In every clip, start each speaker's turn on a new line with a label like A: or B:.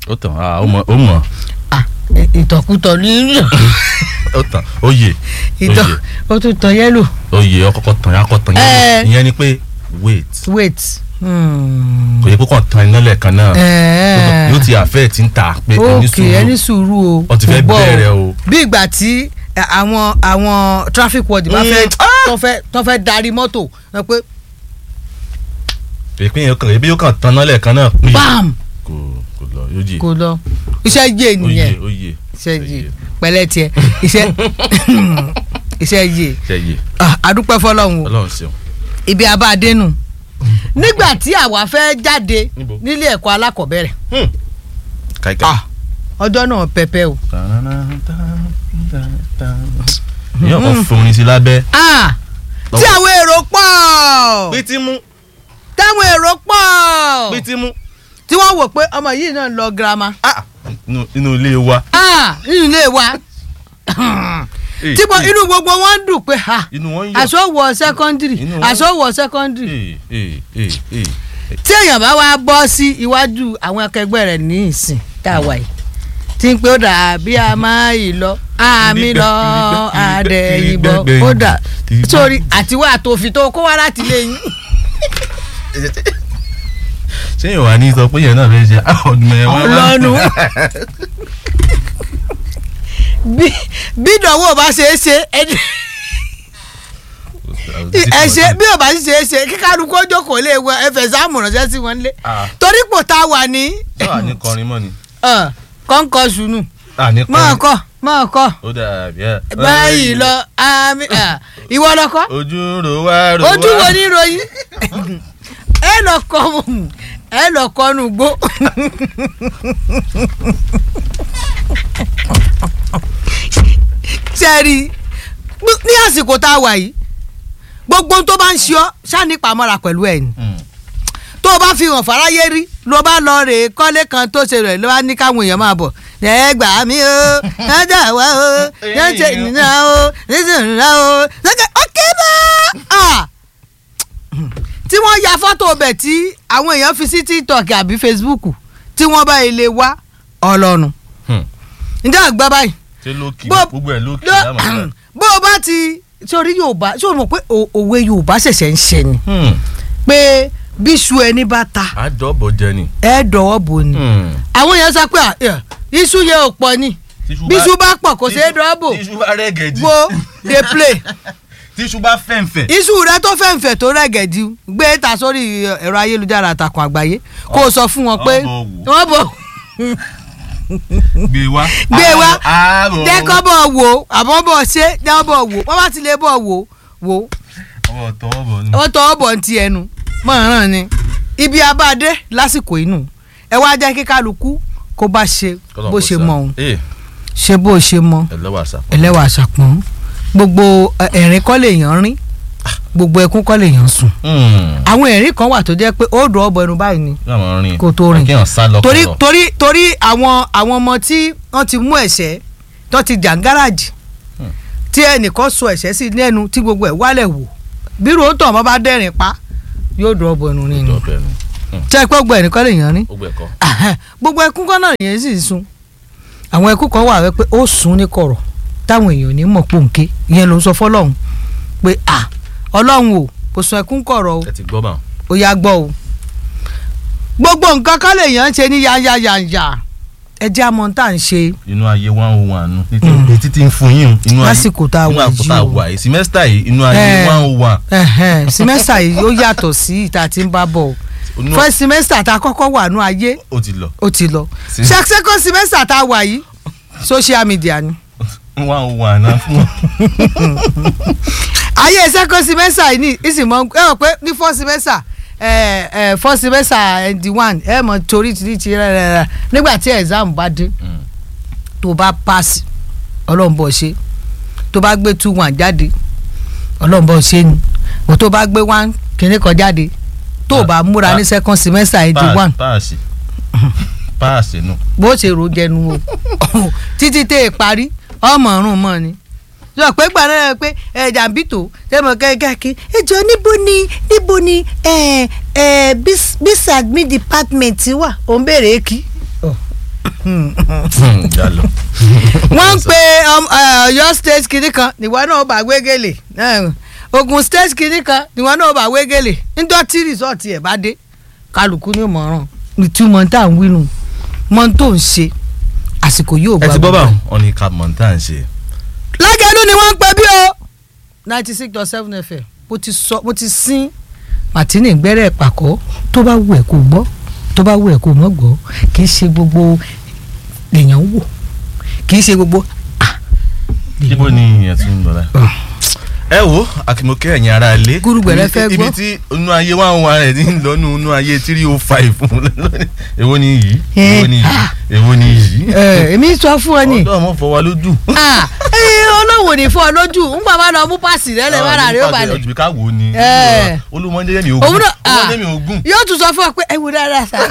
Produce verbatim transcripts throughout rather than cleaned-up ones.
A: ó tàn á ó mọ̀ ó mọ̀.
B: ìtọ̀kùtọ̀ ní
A: ó tàn oyè
B: ìtọ̀ ó tún tàn yẹ́lò.
A: oyè ọkọ̀ tàn yá kọ̀ tàn yẹ́lò ìyẹn ni pé wait.
B: wait.
A: kò yẹ kó kàn tán iná lẹ́ẹ̀kan náà yóò ti àfẹ́ tí ń ta pé ẹni sùúrù
B: ok ẹni sùúrù o
A: ó ti fẹ́ bẹ̀rẹ̀ o.
B: bí ìgbà tí àwọn àwọn traffic ward bá fẹ́ tó fẹ́ tó fẹ́ darí mọ́tò pé.
A: èpè yẹn kàn ebi yóò kàn tán iná lẹ́ẹ̀kan náà pín.
B: bam
A: kò kò lọ yóò jì.
B: kò lọ iṣẹ́ yé nìyẹn
A: oyè oyè
B: iṣẹ́ yé pẹ̀lẹ́ tiẹ̀ iṣẹ́ iṣẹ́ yé
A: iṣẹ́ yé.
B: adúpẹ́ fọlọ́run o
A: Ọlọ́run ṣeun.
B: ibi abáadénù nígbà tí àwa fẹ́ jáde nílé ẹ̀kọ́ alákọ̀ọ́bẹ̀rẹ̀ ọjọ́ náà pẹpẹ o.
A: yóò kọ́ forin sí lábẹ́.
B: tí àwọn èrò pọ̀
A: pítímú.
B: táwọn èrò pọ̀
A: pítímú.
B: tí wọ́n wò pé ọmọ yìí náà ń lọ girama.
A: inú ilé wa.
B: nínú ilé wa tí mo inú gbogbo wọn ń dùn pé aṣọ wọ sẹkọndìrì aṣọ wọ sẹkọndìrì tí èèyàn bá wá bọ́ sí iwájú àwọn akẹgbẹ́ rẹ̀ ní ìsìn tá a wà yìí tí ń pé ó dà bí a máa yìí lọ àmì lọ àdẹ̀yìnbọ̀ ó dà sórí àtiwá àtòfin tó kó wá láti lé yín.
A: ṣé ìwà ní sọ pé yẹn náà fẹ́ ṣe ọdún mẹ́wàá.
B: ọlọ́nu bí bí ìdánwò bá ṣe é ṣe ẹ ṣe bí ò bá ṣe é ṣe kíkálukú jókòó lè wọ ẹfẹ sáàmù ránṣẹ́ sí wọn lé torí pò tá a wà ní.
A: sọ wà ní kọrin mọ́ ni.
B: kọ́ńkọ́ sùnù máa kọ́ máa kọ́
A: ó dà bí ẹ.
B: báyìí lọ àmì ìwọ lọkọ.
A: ojú ro wá ro wá.
B: ojú wo ní ròyìn ẹ lọ kọ ẹ lọ kọ nù gbó. sẹ́ẹ̀rì ní àsìkò tá a wà yìí gbogbo tó bá ń ṣe ọ́ ṣáàní pamọ́ra pẹ̀lú ẹ̀ ni tó o bá fi hàn fáráyé rí ló bá lọ rè é kọ́lé kan tó ṣe rẹ̀ ló bá ní káwọn èèyàn máa bọ̀ ẹ gbà mí o ẹ wá o ẹ ṣe ìnira o ẹ ṣe ìnira o ṣẹ́kẹ̀ ọ̀kẹ́ náà tí wọ́n ya fọ́tò bẹ̀ tí àwọn èèyàn fi sí TikTok àbí Facebook tí wọ́n bá ilé wá ọlọ́run ǹjẹ́ àgbà báyìí bó o bá ti sórí Yorùbá ṣé o mọ̀ pé òwe Yorùbá ṣẹ̀ṣẹ̀ ń ṣe ni pé bíṣu ẹni bá ta
A: á dọ̀bọ̀ jẹ ni
B: ẹ dọ̀wọ́ bò ni àwọn èèyàn sọ pé iṣu yẹn ò pọ̀ ni bíṣu bá pọ̀ kò ṣeé dọ̀bọ̀
A: tíṣu bá rẹ́gẹ̀dì
B: wo dey play
A: tíṣu bá fẹ̀ǹfẹ̀.
B: iṣu rẹ tó fẹ̀ǹfẹ̀ tó rẹ́gẹ̀dì gbé ta sórí ẹ̀rọ ayélujára àtàkùn àgbáyé kó o sọ fún wọn pé wọ́n bọ̀
A: gbé wá
B: gbé wá dẹ́kọ̀ bọ̀ wò àbọ̀ bọ̀ ṣe dẹ́kọ̀ bọ̀ wò wọ́n bá ti lè bọ̀ wò wò
A: ọwọ́ tọwọ́ bọ̀ ni
B: ọwọ́ tọwọ́ bọ̀ ti ẹnu mọ̀ràn ni ibi abáde lásìkò inú ẹ wá jẹ́ kí kálukú kó bá ṣe bó ṣe mọ̀ òun ṣe bó ṣe mọ̀ ẹlẹ́wà àṣàpọ̀n gbogbo ẹ̀rín kọ́ lè yàn rín gbogbo ẹkún kọ́ lè yàn sùn àwọn ẹ̀rín kan wà tó jẹ́ pé ó dùn ọ̀bọ ẹnu báyìí ni kó tó rìn torí torí torí àwọn àwọn ọmọ tí wọ́n ti mú ẹ̀ṣẹ́ tó ti jà ń gáràjì tí ẹnìkan sọ ẹ̀ṣẹ́ sí lẹ́nu tí gbogbo ẹ̀ wálẹ̀ wò bí ròótọ́ ọmọ bá dẹ́rìn pa yóò dùn ọ̀bọ ẹnu rìn ni tí ẹ pé gbogbo ẹ̀rín kọ́ lè yàn rín gbogbo ẹkún kan náà yẹn sì sun àwọn ẹkún kan wà pé ó sùn ní kọ̀rọ̀ táwọn èèyàn ní mọ̀ pòǹké ìyẹn ló ń sọ fọlọ́run pé à ọlọ́run o kò sọ ẹkún kọ̀rọ̀ o
A: ẹ ti gbọ́ bá wọn.
B: ó yá gbọ́ o gbogbo nǹkan kan lè yàn ń ṣe ní yáyáyáyá ẹ jẹ́ àmọ́ tá à ń ṣe.
A: inú ayé one oh one nu etí ti ń fún yín inú ayé
B: lásìkò tá a wà
A: yìí o simẹ́sítà yìí inú ayé one oh one.
B: simẹ́sítà yìí ó yàtọ̀ sí ìta tí ń bá bọ̀ first semester tá a kọ́kọ́ wà nú ayé
A: ó ti lọ
B: ó ti lọ second semester tá a wà yìí social media ni
A: wà ó wà náà fún wọn.
B: ayé second semester yìí ní ìsìnmọ́ ẹ mọ̀ pé ní first semester ẹ ẹ first semester ẹ̀ndì one ẹ mọ̀ torí ti ti rẹ̀ rẹ̀ rẹ̀ nígbà tí exam bá dé tó bá pass ọlọ́run ṣe tó bá gbé two one jáde ọlọ́run ṣe ni o tó bá gbé one kìíní kan jáde tó bá múra ní second semester ẹ̀ndì one
A: páàsì páàsì nù.
B: bó ṣe rò jẹnu o títí tẹ́ ẹ parí ọmọ ọ̀run mọ́ ni sọ pé gbàdá rẹ pé ẹ jàǹbìtò tẹmọ kẹkẹ ẹjọ níbo ni níbo ni ẹ ẹ bis admin department wà ò ń béèrè kí wọ́n ń pe Ọ̀yọ́ state kìíní kan níwọ náà bá wégele Ògùn state kìíní kan níwọ náà bá wégele níjọ́ tí rìsọ́ọ̀tì ẹ̀ bá dé kálukú ní ìmọ̀ràn ìtumọ̀ tá à ń wínú mọ́ tó ń ṣe àsìkò yóò gbà.
A: ẹ ti gbọ́ bá wọn ní ká mọ̀ tá à ń ṣe.
B: Lágẹ̀lú ni wọ́n ń pẹ́ bí o ninety six dot seven F M mo ti sọ mo ti sín Martini gbẹ́rẹ́ pàkọ́ tó bá wù ẹ́ kó gbọ́ tó bá wù ẹ́ kó mọ́ gbọ́ kì í ṣe gbogbo lèèyàn wò kì í ṣe gbogbo.
A: ibo ni ìyẹn tún ń lọ la. ẹ wo akimoke ẹ̀yin ara ilé
B: gúrúgbẹ̀rẹ̀ fẹ́ gbọ́
A: ibi tí inú ayé wà ń wà rẹ̀ ní lọ́nù inú ayé three oh five èwo ni yìí èwo ni yìí èwo ni yìí.
B: èmi sọ fún ọ ni.
A: ọdọ ọmọ fọ wa lójú.
B: olówó ni fún ọ lójú ń gbà má lọ mú pàṣẹ rẹ wàrà rẹ ó balẹ̀.
A: ọjọ́ ká wò ni olùmọ̀ọ́dé mi ogun olùmọ̀ọ́dé mi ogun.
B: yóò tún sọ fún ọ pé ẹ wò dáadáa sa.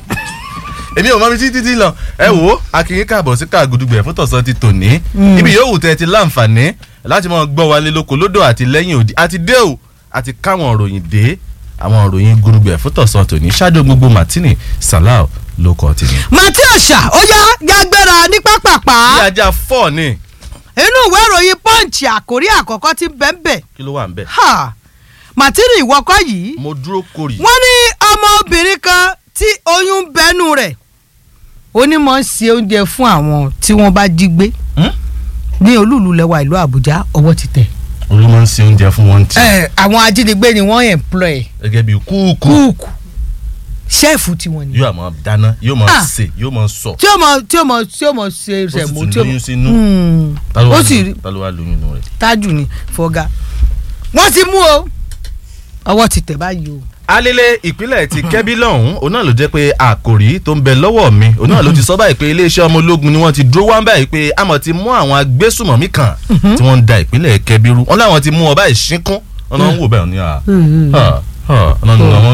A: èmi ò mọ mi títí lọ ẹ wo akínyín káàbọ̀ sí Káàgùdùgbẹ̀ fún tọ̀sán ti tòní ibi yóò wù tẹ́ ti láǹfààní láti máa gbọ́ wa lé lóko lódò àti lẹ́yìn òdì àti dé o àti káwọn òròyìn dé àwọn òròyìn Gùdùgbẹ̀ fún tọ̀sán tòní ṣáájú gbogbo Martini Salau ló kọ́ tìǹbù.
B: Màtí ọ̀sà ó yá yàgbẹ́ra ní pápápá.
A: bí ajá fọ́ ni.
B: inú ìwé ìròyìn Punch àkórí àkọ́kọ́ ti bẹ́ẹ̀
A: kí ló wà ń bẹ̀.
B: Martini ìwọ́kọ́ yìí.
A: mo dúró kórì.
B: wọ́n ní ọmọbìnrin kan tí oyún bẹ́nu rẹ̀ onímọ̀ ń ṣe oúnjẹ fún àwọn tí wọ́n bá jí gbé ní olúùlú lẹ́wà ìlú Àbújá ọwọ́ ti tẹ̀.
A: olúmọ̀ ń ṣe oúnjẹ fún wọn tí.
B: ẹ àwọn ajínigbé ni wọ́n employ.
A: gẹ́gẹ́ bí kúùkù.
B: kúùkù ṣẹ́ẹ̀fù tiwọn ni.
A: yóò máa dáná yóò máa sè yóò máa sọ.
B: tí ó mọ tí ó mọ tí ó mọ ṣe rẹ̀ mú tí ó mọ.
A: ó sì tún lóyún sínú.
B: ó sì rí
A: ta ló wá lóyún inú rẹ̀.
B: tájù ni fọgá wọ́n ti mú o ọwọ́ ti tẹ̀ báyìí o.
A: alele ìpínlẹ̀ ti Kẹ́bí lọ́hùn òun náà ló jẹ́ pé àkòrí tó ń bẹ lọ́wọ́ mi òun náà ló ti sọ báyìí pé iléeṣẹ́ ọmọ ológun ni wọ́n ti dúró wá báyìí pé àmọ́ ti mú àwọn agbésùmọ̀mí kan tí wọ́n ń da ìpínlẹ̀ Kẹ́bí rú wọ́n láwọn ti mú ọba ìṣínkún ọ̀nà ń wò bẹ́ẹ̀ ní à ọ̀nà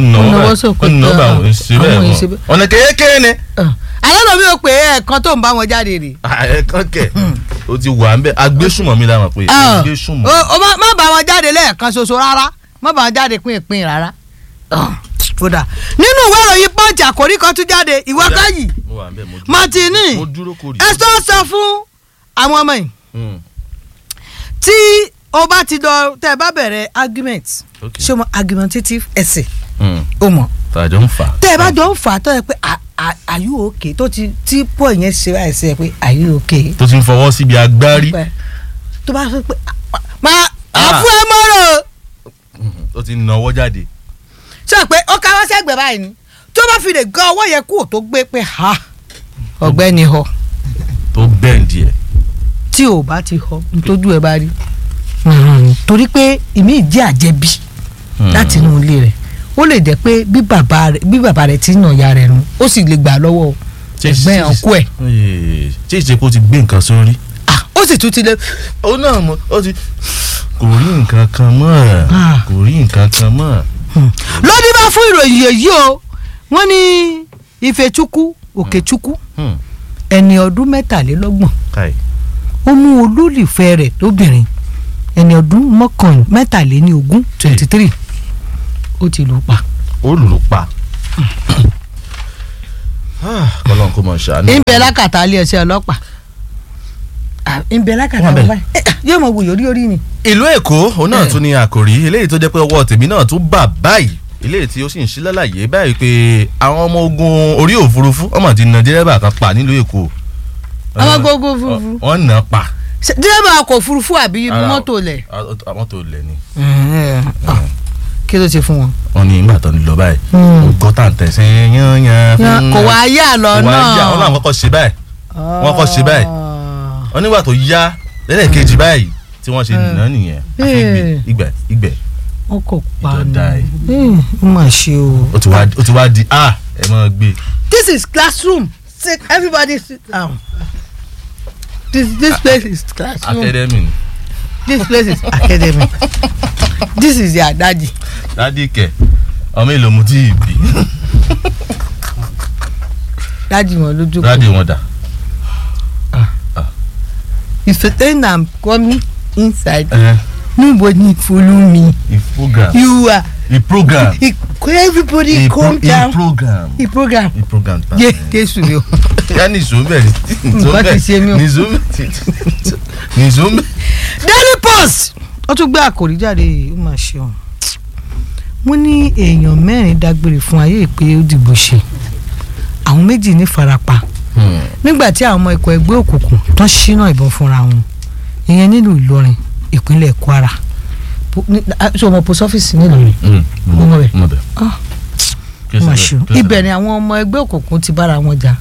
A: ọ̀nà kékeré ni.
B: alẹ́ mi ò pé ẹ̀ẹ̀kan tó ń bá wọn jáde rè.
A: ẹ̀ẹ̀kan kẹ̀ o ti wà ń bẹ agbésùmọ̀mí làwọn pé agbésùmọ̀.
B: o má bá wọn jáde lẹ́ẹ̀kan ṣoṣo rárá má bá wọn jáde pín ìpín rárá kódà nínú ìwé ìròyìn Punch àkórí kan tún jáde ìwọ́ká yìí Martini ẹ sọ sọ fún àwọn ọmọ yìí tí o bá ti lọ tẹ ẹ bá bẹ̀rẹ̀ argument ṣé o mọ argumentative essay o mọ tẹ ẹ bá jọ ń fà á tó yẹ pé are you okay tó ti tí paul yẹn ṣe báyìí ṣe pé are you okay.
A: tó ti ń fọwọ́ síbi agbárí.
B: tó bá sọ pé máa àfú ẹ mọ́rọ̀.
A: ó ti náwó jáde.
B: sọ pé ó káwọ́ sẹ́gbẹ̀ẹ́ báyìí ni tó bá fi lè gan ọwọ́ yẹn kúrò tó gbé pé ha ọ̀gbẹ́ni họ.
A: tó bẹ́ẹ̀ndì ẹ̀.
B: tí ò bá ti họ nítorí ẹ bá rí torí pé ìmí jẹ́ àjẹbí láti inú ilé rẹ̀ ó lè jẹ́ pé bí bàbá rẹ̀ bí bàbá rẹ̀ ti ń yàn ya rẹ̀ nù ó sì lè gbà lọ́wọ́ ẹgbẹ́ ọkọ ẹ̀.
A: ṣé ìṣe kó ti gbé nǹkan sórí.
B: ó sì tún ti lè.
A: ó náà mọ ó ti kò rí nǹkan kan mọ́ kò rí nǹkan kan mọ́.
B: lóní bá fún ìròyìn èyí o wọ́n ní Ifechukwu Okechukwu ẹni ọdún mẹ́tàlélọ́gbọ̀n ó mú olólùfẹ́ rẹ̀ lóbìnrin ẹni ọdún mọ́kànlélógún mẹ́tàléníogún twenty three ó ti lù pa.
A: ó lù pa. kọ́lọ́n kó mọ̀ ṣáà.
B: ìbẹ̀ lákàtà alẹ́ ẹ̀ṣẹ̀ ọlọ́pàá ìbẹ̀ lákàtà ọlọ́pàá yóò mọ̀ wò yórí orí ni.
A: ìlú Èkó òun náà tún ní àkòrí eléyìí tó jẹ́ pé ọwọ́ tèmi náà tún bà báyìí eléyìí tí ó sì ń ṣí lálàyé báyìí pé àwọn ọmọ ogun orí òfurufú ọmọ ti na dírẹ́bà kan pa nílùú Èkó.
B: ọmọ ogun òfurufú.
A: wọ́n nà pa.
B: dírẹ́bà ọkọ̀ òfurufú àbí mọ́tò lẹ̀.
A: mọ́tò lẹ̀ ni.
B: kí ló ṣe fún wọn.
A: wọ́n ní ìgbà tó ń lọ báyìí. gọ́tà ń tẹ̀sẹ̀ yányán.
B: kò wá yà lọ náà.
A: kò wá yà wọ́n náà kọ́kọ́ ṣe báyìí. wọ́n kọ́ ṣe báyìí. wọ́n nígbà tó yá lẹ́lẹ́kejì báyìí tí wọ́n ṣe nìyẹn nìyẹn. ìgbẹ́ ìgbẹ́.
B: wọ́n kò pa ní. ó mà ṣe o.
A: ó ti wá di a ẹ máa gbé.
B: this is classroom sit everybody sit down. this this place is classroom.
A: academy.
B: this place is academy. this is their daddy.
A: daddy kẹ ọmọ èlò mu tí ì bí.
B: daddy wọn lójú kọ.
A: daddy wọn dà.
B: if you think I'm coming inside.
A: Uh-huh.
B: Nobody follow me.
A: A program.
B: You are.
A: A program.
B: Everybody
A: a
B: calm
A: pro,
B: down.
A: A program.
B: A program.
A: A program.
B: Yeah, yes, you.
A: ya ní ìṣòmbẹ ní ìṣòmbẹ ní ìṣòmbẹ.
B: Daily Post ó tún gbé àkòrí jáde ó máa ṣe ọ́n wọ́n ní èèyàn mẹ́rin dágbére fún ayé pé ó dìbò ṣe àwọn méjì ní farapa nígbà tí àwọn ọmọ ikọ̀ ẹgbẹ́ òkùnkùn tán ṣínà ìbọn fúnra wọn ìyẹn nílùú Ìlọrin ìpínlẹ̀ Kwara ṣé ọmọ post office nílùú ọmọ rẹ̀ ọmọ ṣù ibẹ̀ ni àwọn ọmọ ẹgbẹ́ òkùnkùn ti bára wọn jà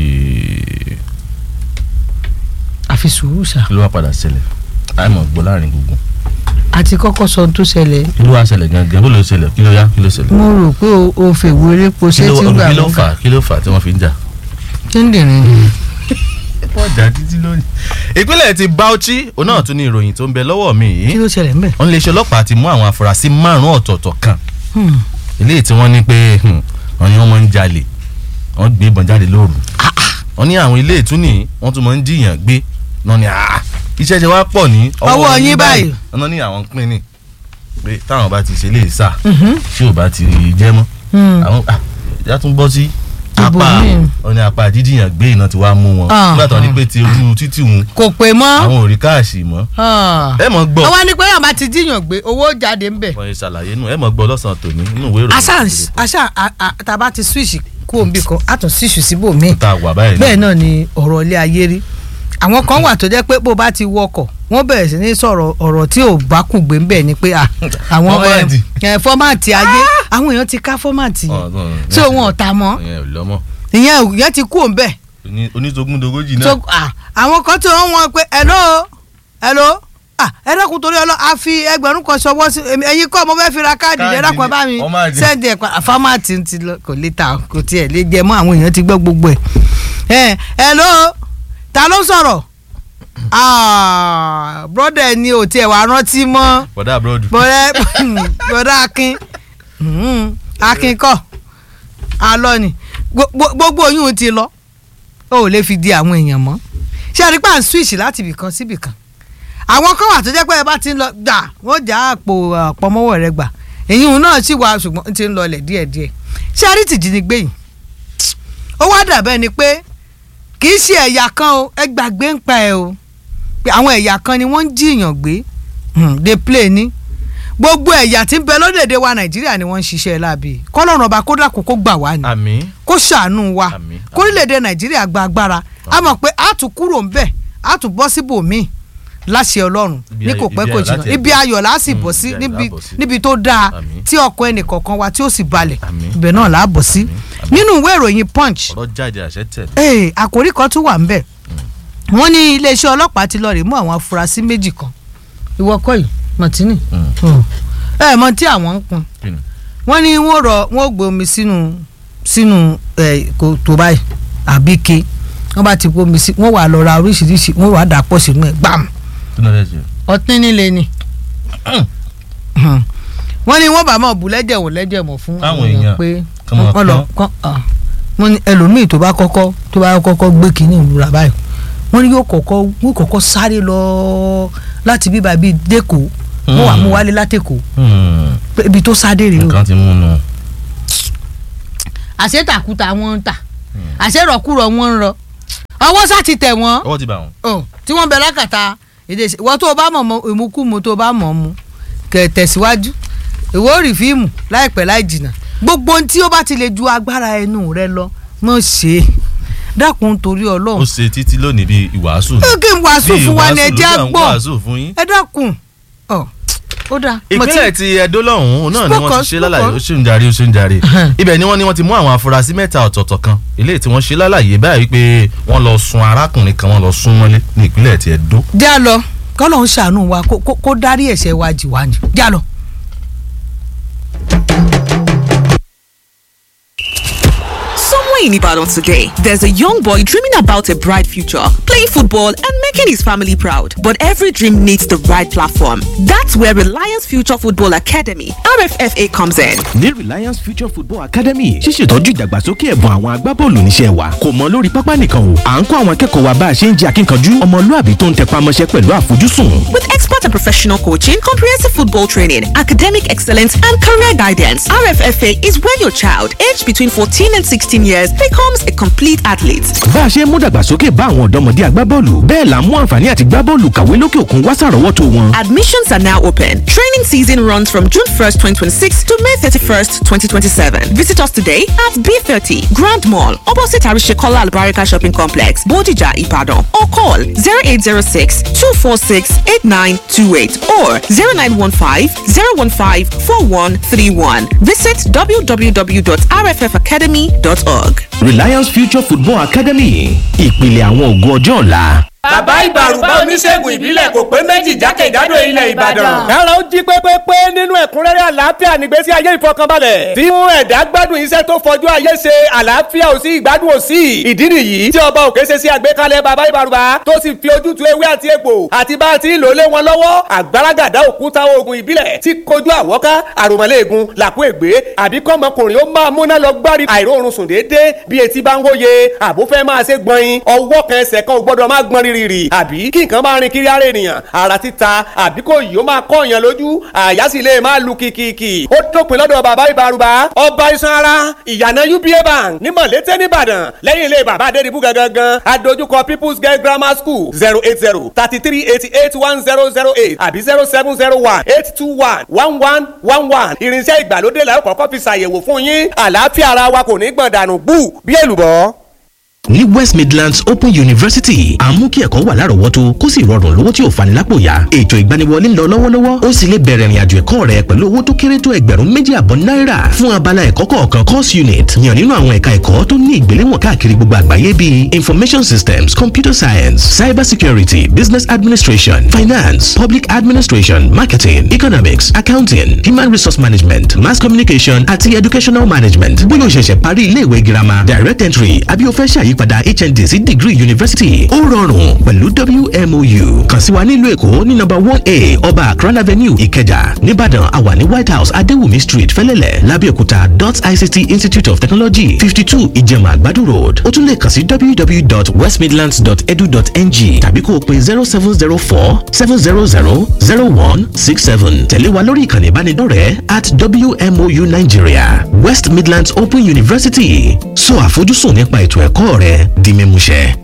B: àfi sùúrù ṣá.
A: kí ló wá padà ṣẹlẹ̀ àìmọ̀ gbọ́ láàrin gbogbo.
B: àti kọ́kọ́ sọ tó ṣẹlẹ̀.
A: kí ló wá ṣẹlẹ̀ gangan bó ló ṣẹlẹ̀ kí ló yá kí ló ṣẹlẹ̀.
B: mo rò pé o fèwé erépo ṣé tí ń gbà
A: kí ló fà kí ló fà tí wọ́n fi ń jà.
B: kíndìnrín ni.
A: wọ́n jà títí lónìí. ìpínlẹ̀ ti Bauchi òun náà tún ní ìròyìn tó ń bẹ lọ́wọ́ mi yìí.
B: kí ló ṣẹlẹ̀ ńbẹ̀.
A: wọ́n lè ṣe ọlọ́pàá ti mú àwọn afurasí márùn-ún ọ̀tọ̀ọ̀tọ̀ kan. eléyìí tí wọ́n ní pé wọ́n ní wọ́n máa ń jalè wọ́n gbé ìbọn jáde lóru. wọ́n ní àwọn ilé ìtúnì wọ́n tún máa ń jiyàn gbé náà ni iṣẹ́ ṣe wá pọ̀ ní
B: ọwọ́ yín báyìí.
A: wọ́n ní àwọn pín ní pé táwọn bá ti ṣe lè sà tí ò bá ti jẹ́ mọ́ àwọn ìyá tún bọ́ sí apá ọ̀nà apá jíjìyàn gbé iná ti wá mú wọn nígbà tó ní pé ti ojú títì wọn
B: kò pé mọ́
A: àwọn ò rí káàṣì mọ́ ẹ mọ̀ gbọ́.
B: àwọn ni pé yàrá ti jíyàn gbé owó jáde ń bẹ̀.
A: wọ́n yẹ ṣàlàyé nù ẹ mọ̀ gbọ́ lọ́sàn-án tòní nínú ìwé ìròyìn.
B: àṣà àṣà tàbá ti switch kú òǹbí kan á tún switch síbò míì
A: bẹ́ẹ̀
B: náà ni ọ̀rọ̀ ilé ayé rí àwọn kan wà tó jẹ́ pé bó bá ti wọkọ̀ wọ́n bẹ̀rẹ̀ sí ní sọ̀rọ̀ ọ̀rọ̀ tí ò bá kù gbé ń bẹ̀ ni pé àwọn fọ́máàtì ayé àwọn èèyàn ti ká fọ́máàtì yẹn tí òun ọ̀tá mọ́ ìyẹn ìyẹn ti kú òun bẹ̀.
A: oníṣogúndogójì náà.
B: àwọn kan tí wọ́n wọ́n pé hello hello ẹ dákun torí ọlọ́ a fi ẹgbẹ̀rún kan ṣọwọ́ sí ẹ̀yin kọ́ mo fẹ́ fi ra káàdì ẹ dákun ẹ bá mi sẹ́ndì ẹ̀ pa fọ́máàtì ti kò lè ta kò tiẹ̀ lè jẹ mọ́ àwọn èèyàn ti gbọ́ gbogbo ẹ̀ hello ta ló sọ̀rọ̀ broda ẹni ò tiẹ̀ wá rántí mọ́
A: bọ̀dá brodu
B: bọ̀dá akin akin kọ́ alọ́ ni gbogbo oyún ti lọ ó ò lè fi di àwọn èèyàn mọ́ ṣé a rí pa n switch láti ibìkan sí ibìkan àwọn kan wà tó jẹ́ pé ẹ bá ti ń lọ gbà wọ́n já àpò àpọ̀mọ́wọ́ rẹ gbà èyí òun náà sì wà ṣùgbọ́n ti ń lọlẹ̀ díẹ̀díẹ̀ ṣé a rí tìjínigbé yìí ó wá dàbẹ́ ni pé kì í ṣe ẹ̀yà kan o ẹ gbàgbé ń pa ẹ o pé àwọn ẹ̀yà kan ni wọ́n ń jiyàn gbé dey play ní gbogbo ẹ̀yà tí ń bẹ lórílẹ̀‐èdè wa Nàìjíríà ni wọ́n ń ṣiṣẹ́ láabi kọ́lọ́run ọba kó dákun kó gbà wá ni kó ṣàánú wa kórílẹ̀‐èdè Nàìjíríà gba agbára a mọ̀ pé a tún kúrò ń bẹ̀ a tún bọ́ síbòmíì láṣẹ Ọlọ́run ní kò pẹ́ kò jìnnà ibi ayọ̀ la sì bọ̀ sí níbi tó dáa tí ọkàn ẹnì kọ̀ọ̀kan wa tí ó sì balẹ̀ ibẹ̀ náà là á bọ̀ sí nínú ìwé ìròyìn Punch àkòrí kan tún wà ńbẹ̀ wọ́n ní iléeṣẹ́ ọlọ́pàá ti lọ rè mú àwọn afurasí méjì kan ìwọ kọ́ yìí Martini ẹ mọ̀ tí àwọn ń kun wọ́n ní wọ́n rọ wọ́n gbé omi sínú sínú kòtò báyìí àbíké wọ́n bá ti gbé omi sí wọ́n wà lọ ra oríṣiríṣi wọ́n wà dà pọ̀ sínú ẹ̀ gbàm ọtí nílé ni wọ́n ní wọ́n bá máa bù lẹ́jẹ̀ wò lẹ́jẹ̀ mọ̀ fún àwọn èèyàn pé wọ́n lọ kán wọ́n ní ẹlòmíì tó bá kọ́kọ́ tó bá kọ́kọ́ gbé kínní ìlúra báyìí wọ́n ní yóò kọ́kọ́ yóò kọ́kọ́ sáré lọ láti bíbá bíi dẹ́kọ̀ wọ́n wà mú wálé látẹ̀kọ̀ ibi tó sáré rèé o.
A: nǹkan ti mú un.
B: àṣetàkùtà wọn ń tà àṣerọ̀kúrọ̀ wọn ń rọ ọwọ́ sá ti tẹ̀ wọ́n.
A: ọwọ́ ti bà wọ́n.
B: tí wọ́n bẹ lákàtà èdè ìwọ tó o bá mọ̀ ìmúkúmu tó o bá mọ̀ mu kẹ̀ tẹ̀síwájú ìwọ ò rí fíìmù láìpẹ́ láì jìnnà gbogbo ohun tí ó bá ti lè ju agbára ẹnu rẹ lọ mọ̀ ṣe é dákun torí Ọlọ́run.
A: ó ṣe títí lónìí bíi ìwàásù.
B: ó kí n wàásù fún wa ní ẹjẹ́ gbọ́ ẹ dákun ó dáa.
A: ìpínlẹ̀ ti Ẹdó lọ́hùn-ún náà ni wọ́n ti ṣe lálàyé ó ṣì ń darí ó ṣì ń darí ibẹ̀ ni wọ́n ní wọ́n ti mú àwọn afurasí mẹ́ta ọ̀tọ̀ọ̀tọ̀ kan eléyìí tí wọ́n ṣe lálàyé báyìí pé wọ́n lọ sun arákùnrin kan wọ́n lọ sun mọ́lé ní ìpínlẹ̀ ti Ẹdó.
B: já lọ kọ́lọ́hún ṣàánú wa kó dárí ẹ̀ṣẹ̀ wa jì wá ni já lọ.
C: Somewhere in Ibadan today, there's a young boy dreaming about a bright future, playing football and making his family proud. But every dream needs the right platform. That's where Reliance Future Football Academy, R F F A, comes in.
D: Ní Reliance Future Football Academy, ṣíṣètọ́jú ìdàgbàsókè ẹ̀bùn àwọn agbábọ́ọ̀lù níṣẹ́ wa. Kò mọ lórí pápá nìkan o. À ń kọ́ àwọn akẹ́kọ̀ọ́ wa bá a ṣe ń jẹ́ akínkanjú, ọmọlúàbí tó ń tẹpá mọ́ṣẹ́ pẹ̀lú àfojúsùn.
C: With expert and professional coaching, comprehensive football training, academic excellence, and career guidance, R F F A is where your child, aged between fourteen and sixteen years, players becomes a complete athlete.
D: bá a ṣe mú dàgbàsókè bá àwọn ọ̀dọ́mọdé agbábọ́ọ̀lù bẹ́ẹ̀ là ń mú àǹfààní àti gbá bọ́ọ̀lù kàwé lókè òkun wá sàrọ́wọ́tó wọn.
C: Admissions are now open. Training season runs from June first, twenty twenty-six to May thirty-first, twenty twenty-seven. Visit us today at B thirty Grand Mall, opposite Arishekola Albarika Shopping Complex, Bodija, Ibadan, or call zero eight zero six, two four six, eight nine two eight or zero nine one five, zero one five, four one three one. Visit w w w dot r f f academy dot org.
D: Reliance Future Football Academy, ìpìlẹ̀ àwọn ògo ọjọ́ ọ̀la.
E: Bàbá Ìbàrùbá oníṣègùn ìbílẹ̀ kò pé méjì jákèjádò ilẹ̀ Ìbàdàn. Kára ó jí pépépé nínú ẹ̀kúnrẹ́rẹ́ àlàáfíà nígbésí ayé ìfọkànbalẹ̀. Tí mú ẹ̀dá gbádùn iṣẹ́ tó fọjú ayé ṣe àlàáfíà ò sí ìgbádùn ò sí. Ìdí nìyí tí ọba òkè ṣe sí àgbékalẹ̀ bàbá Ìbàrùbá tó sì fi ojútùú ewé àti egbò àti bá a ti ń lò lé wọn lọ́wọ́. Àgbàràgàdá òkúta oògùn ìbílẹ̀ tí kojú àwọ́ká àròmọ̀lẹ́ẹ̀gùn làkú ègbé àbí kọ́mọkùnrin ó máa múná lọ gbárí àìróorun sùn déédéé bí etí bá ń wóye àbúfẹ́ máa ṣe gbọ̀nyin ọwọ́ kan ẹsẹ̀ kan ò gbọ́dọ̀ máa gbọ́n rírì àbí kí nǹkan máa rin kiri ara ènìyàn ara títa àbí kò yìí ó máa kọ́ èèyàn lójú àyà sì lè máa lu kìkìkì ó dópin lọ́dọ̀ bàbá Ìbàrùbá ọba iṣan ara ìyànà U B A bank ní Mọ̀lété nìbàdàn lẹ́yìn ilé bàbá Adédìbú gangan adójúkọ People's Girl Grammar School zero eight zero thirty three eighty eight one zero zero eight àbí zero seven zero one eight two one one one one one irinṣẹ́ ìgbàlódé la ó kọ́kọ́ fi ṣàyẹ̀wò fún yín àlàáfíà ara wa kò ní gbọ̀n dànù bú bí èlùbọ́.
D: ní West Midlands Open University à ń mú kí ẹ̀kọ́ wà lárọ̀ọ́wọ́tó kó sì rọrùn lówó tí ò fani lápò yá ètò ìgbaniwọlé ń lọ lọ́wọ́lọ́wọ́ ó sì lè bẹ̀rẹ̀ ìrìnàjò ẹ̀kọ́ rẹ pẹ̀lú owó tó kéré tó ẹgbẹ̀rún méjì àbọ̀ náírà fún abala ẹ̀kọ́ kọ̀ọ̀kan course unit yàn nínú àwọn ẹ̀ka ẹ̀kọ́ tó ní ìgbéléwọ̀n káàkiri gbogbo àgbáyé bíi information systems computer science cyber security business administration finance public administration marketing economics accounting human resource management mass communication àti educational management bóyá o ṣẹ̀ṣẹ̀ parí ilé ìwé girama direct entry àbí o fẹ́ ṣàyí ìpadà H N D sí degree university ó rọrùn pẹ̀lú W M O U kàn sí wa nílùú Èkó ní number one A Ọba Akran Avenue Ìkẹjà nìbàdàn àwa ní White House Adéwùmí Street Fẹ́lẹ́lẹ̀ Lábẹ́òkúta dot I C T Institute of Technology fifty two Ìjẹ̀mà Àgbàdo Road ó tún lè kàn sí w w w dot west midlands dot e d u dot n g tàbí kó o pè zero seven zero four seven zero zero zero one six seven tẹ̀lé wa lórí ìkànnì ìbánidọ́rẹ̀ẹ́ at W M O U Nigeria West Midlands Open University sọ àfojúsùn nípa ètò ẹ̀kọ́ rẹ di mímúṣẹ.